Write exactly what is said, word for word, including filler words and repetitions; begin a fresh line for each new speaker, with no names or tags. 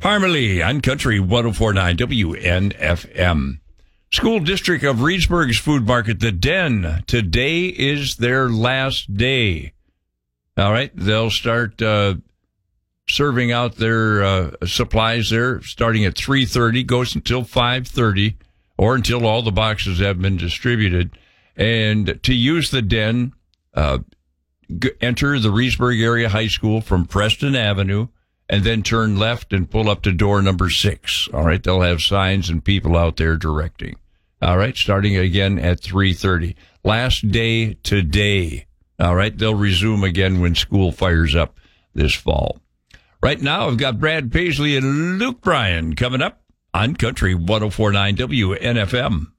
Harmony on Country one oh four point nine W N F M. School District of Reedsburg's Food Market, The Den. Today is their last day. All right, they'll start uh, serving out their uh, supplies there starting at three thirty, goes until five thirty, or until all the boxes have been distributed. And to use The Den, uh, g- enter the Reedsburg Area High School from Preston Avenue, and then turn left and pull up to door number six. All right, they'll have signs and people out there directing. All right, starting again at three thirty. Last day today. All right, they'll resume again when school fires up this fall. Right now, I've got Brad Paisley and Luke Bryan coming up on Country one oh four point nine W N F M.